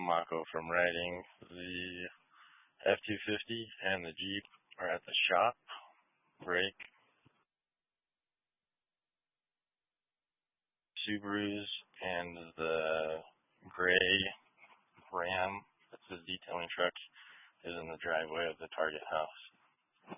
Mako from Writing. The F-250 and the Jeep are at the shop. Break. Subarus and the gray Ram, that's his detailing truck, is in the driveway of the Target house.